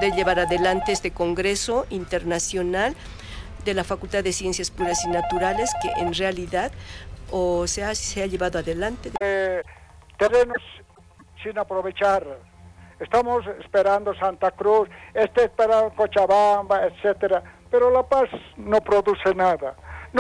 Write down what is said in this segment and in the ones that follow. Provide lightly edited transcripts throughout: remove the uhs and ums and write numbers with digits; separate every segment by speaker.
Speaker 1: poder llevar adelante este Congreso Internacional de la Facultad de Ciencias Puras y Naturales, que en realidad se ha llevado adelante.
Speaker 2: Terrenos sin aprovechar. Estamos esperando Santa Cruz, esperando Cochabamba, etcétera, pero La Paz no produce nada.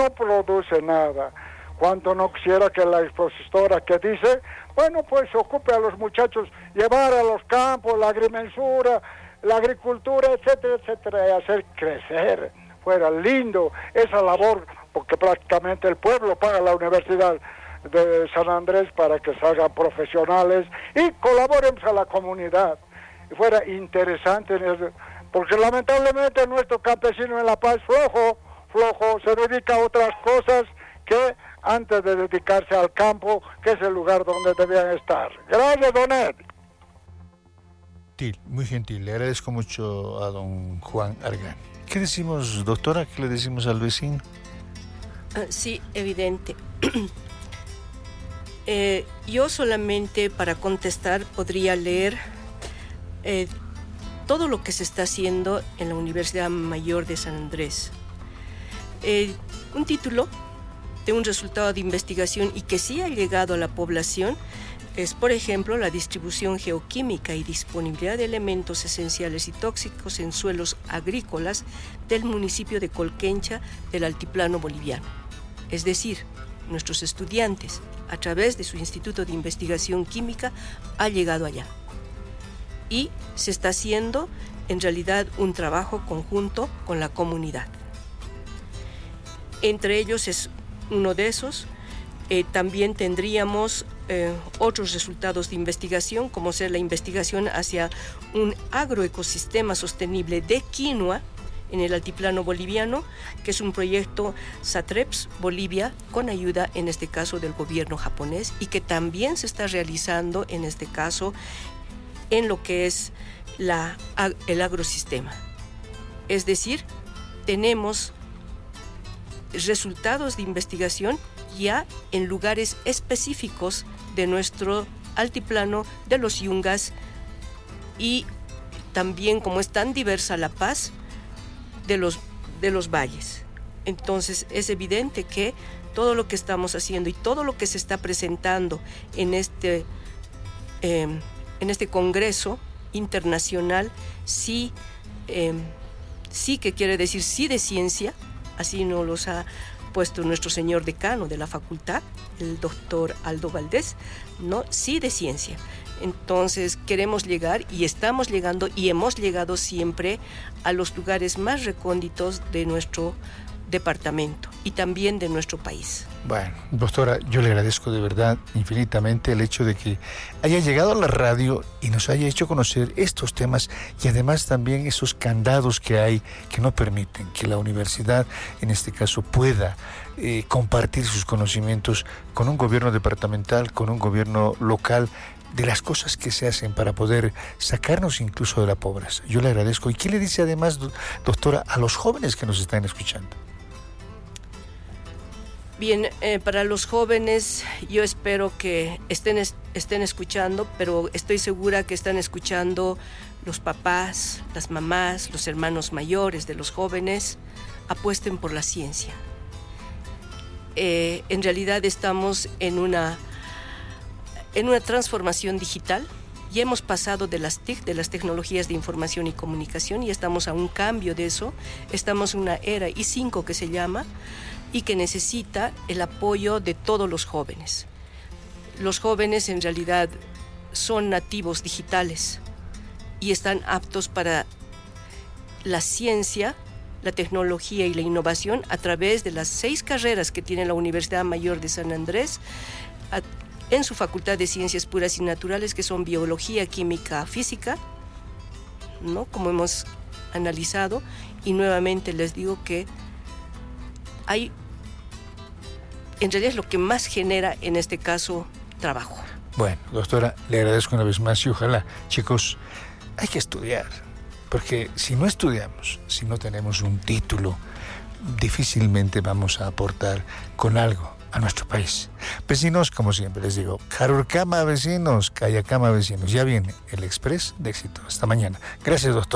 Speaker 2: Cuanto no quisiera que la expositora que dice, bueno, pues se ocupe a los muchachos, llevar a los campos, la agrimensura, la agricultura, etcétera, etcétera, y hacer crecer. Fuera lindo esa labor, porque prácticamente el pueblo paga la Universidad de San Andrés para que salgan profesionales y colaboremos a la comunidad. Y fuera interesante, porque lamentablemente nuestro campesino en La Paz flojo, se dedica a otras cosas que antes de dedicarse al campo, que es el lugar donde debían estar. Gracias, don Ed.
Speaker 3: Muy gentil, le agradezco mucho a don Juan Argan. ¿Qué decimos, doctora? ¿Qué le decimos al vecino?
Speaker 1: Sí, evidente. Yo solamente para contestar podría leer todo lo que se está haciendo en la Universidad Mayor de San Andrés. Un título de un resultado de investigación y que sí ha llegado a la población es, por ejemplo, la distribución geoquímica y disponibilidad de elementos esenciales y tóxicos en suelos agrícolas del municipio de Colquencha del altiplano boliviano. Es decir, nuestros estudiantes, a través de su Instituto de Investigación Química, ha llegado allá. Y se está haciendo, en realidad, un trabajo conjunto con la comunidad. Entre ellos es uno de esos. También tendríamos otros resultados de investigación, como ser la investigación hacia un agroecosistema sostenible de quinoa en el altiplano boliviano, que es un proyecto SATREPS Bolivia, con ayuda, en este caso, del gobierno japonés, y que también se está realizando, en este caso, en lo que es el agrosistema. Es decir, tenemos resultados de investigación ya en lugares específicos de nuestro altiplano, de los Yungas, y también, como es tan diversa La Paz, de los valles. Entonces es evidente que todo lo que estamos haciendo y todo lo que se está presentando en este Congreso Internacional, sí que quiere decir sí de ciencia, así nos los ha puesto nuestro señor decano de la facultad, el doctor Aldo Valdés, ¿no? Sí de ciencia. Entonces queremos llegar y estamos llegando y hemos llegado siempre a los lugares más recónditos de nuestro departamento y también de nuestro país.
Speaker 3: Bueno, doctora, yo le agradezco de verdad infinitamente el hecho de que haya llegado a la radio y nos haya hecho conocer estos temas y además también esos candados que hay que no permiten que la universidad, en este caso, pueda compartir sus conocimientos con un gobierno departamental, con un gobierno local, de las cosas que se hacen para poder sacarnos incluso de la pobreza. Yo le agradezco. ¿Y qué le dice además, doctora, a los jóvenes que nos están escuchando?
Speaker 1: Bien, para los jóvenes yo espero que estén escuchando, pero estoy segura que están escuchando los papás, las mamás, los hermanos mayores de los jóvenes. Apuesten por la ciencia. En realidad estamos en una transformación digital y hemos pasado de las TIC, de las tecnologías de información y comunicación, y estamos a un cambio de eso. Estamos en una era I5 que se llama, y que necesita el apoyo de todos los jóvenes. Los jóvenes en realidad son nativos digitales y están aptos para la ciencia, la tecnología y la innovación a través de las 6 carreras que tiene la Universidad Mayor de San Andrés en su Facultad de Ciencias Puras y Naturales, que son biología, química, física, ¿no? Como hemos analizado, y nuevamente les digo que en realidad es lo que más genera en este caso trabajo.
Speaker 3: Bueno, doctora, le agradezco una vez más y ojalá, chicos, hay que estudiar, porque si no estudiamos, si no tenemos un título, difícilmente vamos a aportar con algo a nuestro país. Vecinos, como siempre les digo, Jarurcama vecinos, Cayacama vecinos, ya viene el Express de Éxito. Hasta mañana. Gracias, doctor.